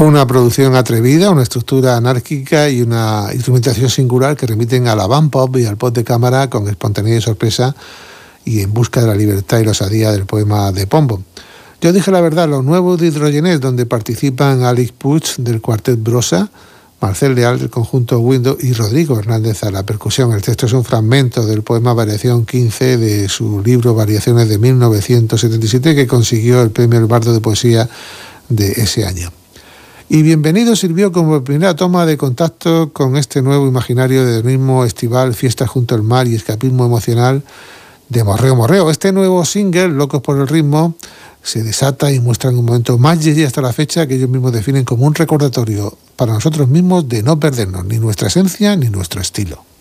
Una producción atrevida, una estructura anárquica y una instrumentación singular que remiten a la van pop y al pop de cámara con espontaneidad y sorpresa y en busca de la libertad y la osadía del poema de Pombo. Yo dije la verdad, los nuevos de Hidrogenés, donde participan Alex Puig del cuartet Brosa, Marcel Leal del conjunto Window y Rodrigo Hernández a la percusión. El texto es un fragmento del poema Variación 15 de su libro Variaciones de 1977 que consiguió el premio El Bardo de Poesía de ese año. Y Bienvenido sirvió como primera toma de contacto con este nuevo imaginario de hedonismo estival, fiesta junto al mar y escapismo emocional de Morreo Morreo. Este nuevo single, Locos por el ritmo, se desata y muestra en un momento más llegué hasta la fecha que ellos mismos definen como un recordatorio para nosotros mismos de no perdernos ni nuestra esencia ni nuestro estilo.